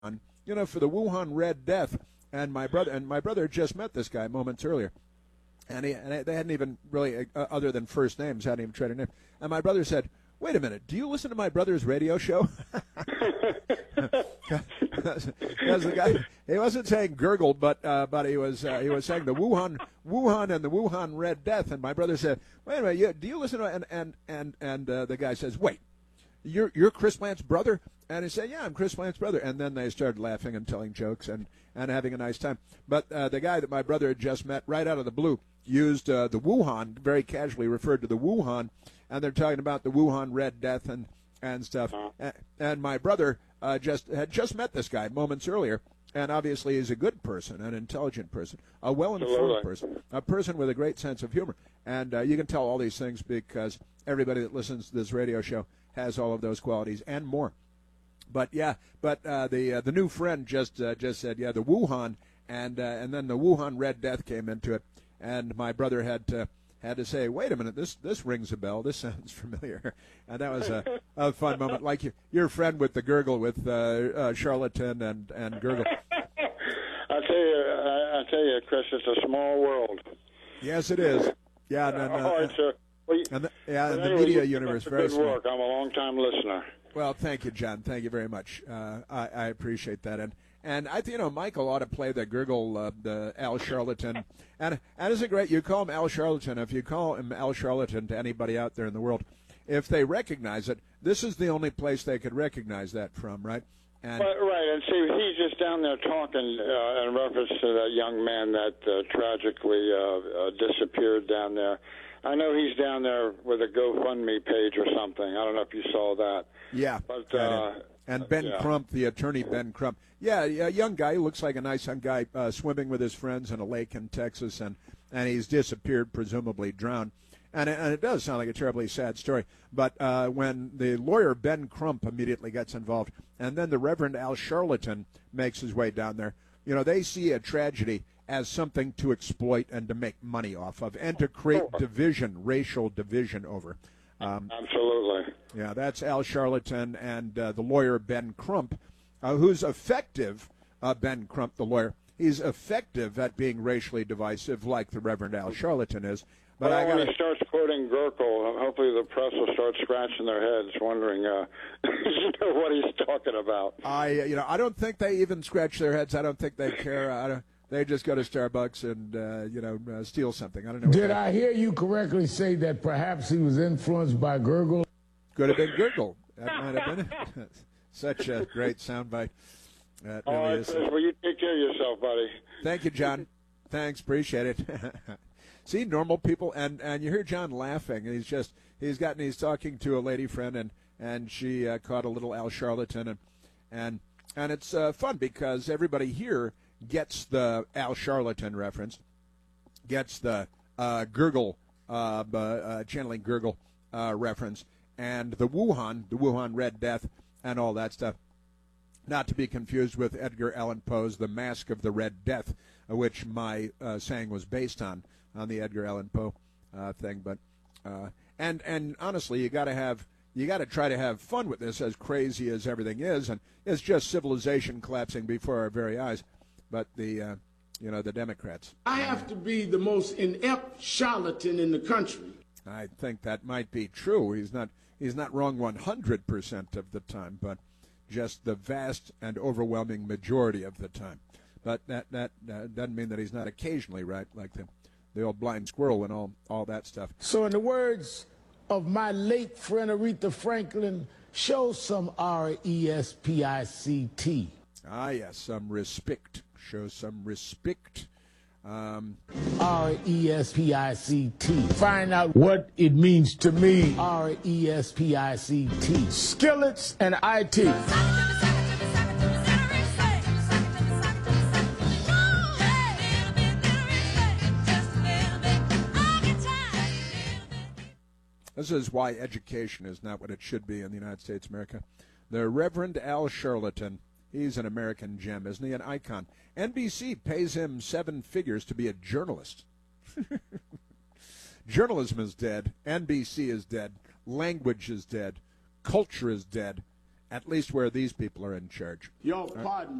for the Wuhan Red Death. And my brother just met this guy moments earlier, and they hadn't even really, other than first names, hadn't even traded names. And my brother said, "Wait a minute, do you listen to my brother's radio show?" Because the guy, he wasn't saying gurgle, but he was saying the Wuhan and the Wuhan Red Death. And my brother said, "Wait a minute, do you listen to?" And the guy says, "Wait, you're Chris Plant's brother?" And he said, "Yeah, I'm Chris Plant's brother." And then they started laughing and telling jokes and having a nice time. But the guy that my brother had just met, right out of the blue, used the Wuhan, very casually referred to the Wuhan, and they're talking about the Wuhan Red Death and stuff. And my brother had just met this guy moments earlier, and obviously he's a good person, an intelligent person, a well-informed person, a person with a great sense of humor. And you can tell all these things because everybody that listens to this radio show has all of those qualities and more. But the new friend just said, yeah, the Wuhan, and then the Wuhan Red Death came into it, and my brother had to say, wait a minute, this rings a bell, this sounds familiar, and that was a fun moment, like your friend with the gurgle with Charlatan and gurgle. I tell you, Chris, it's a small world. Yes, it is. Yeah, and the media universe, very good work. I'm a long-time listener. Well, thank you, John. Thank you very much. I appreciate that. And I think, Michael ought to play the gurgle, the Al Charlatan. And isn't it great? You call him Al Charlatan. If you call him Al Charlatan to anybody out there in the world, if they recognize it, this is the only place they could recognize that from, right? Right, and see, he's just down there talking in reference to that young man that tragically disappeared down there. I know he's down there with a GoFundMe page or something. I don't know if you saw that. Yeah. But, and Ben Crump, the attorney Ben Crump. Yeah, a young guy. He looks like a nice young guy swimming with his friends in a lake in Texas, and he's disappeared, presumably drowned. And it does sound like a terribly sad story. But when the lawyer Ben Crump immediately gets involved, and then the Reverend Al Charlatan makes his way down there, they see a tragedy as something to exploit and to make money off of and to create division, racial division over. Absolutely. Yeah, that's Al Charlatan and the lawyer Ben Crump, who's effective, Ben Crump, the lawyer. He's effective at being racially divisive like the Reverend Al Charlatan is. But when he starts quoting Gurkel, hopefully the press will start scratching their heads, wondering what he's talking about. I don't think they even scratch their heads. I don't think they care. They just go to Starbucks and steal something. I don't know. Did I hear you correctly say that perhaps he was influenced by Gurgle? Could have been Gurgle. That might have been it. Such a great soundbite. All right, Chris, well, you take care of yourself, buddy. Thank you, John. Thanks, appreciate it. See, normal people, and you hear John laughing. He's talking to a lady friend, and she caught a little Al Charlatan, and it's fun because everybody here gets the Al Charlatan reference, gets the gurgle, channeling gurgle reference, and the Wuhan Red Death, and all that stuff. Not to be confused with Edgar Allan Poe's The Mask of the Red Death, which my saying was based on the Edgar Allan Poe thing. But and honestly, you got to try to have fun with this, as crazy as everything is, and it's just civilization collapsing before our very eyes. But the Democrats. I have to be the most inept charlatan in the country. I think that might be true. He's not wrong 100% of the time, but just the vast and overwhelming majority of the time. But that doesn't mean that he's not occasionally right, like the old blind squirrel and all that stuff. So in the words of my late friend Aretha Franklin, show some R-E-S-P-I-C-T. Ah, yes, some respect. Show some respect. R-E-S-P-I-C-T. Find out what it means to me. R-E-S-P-I-C-T. Skillets and IT. This is why education is not what it should be in the United States of America. The Reverend Al Charlatan, he's an American gem, isn't he? An icon. NBC pays him 7 figures to be a journalist. Journalism is dead. NBC is dead. Language is dead. Culture is dead. at least where these people are in charge. Yo, pardon me.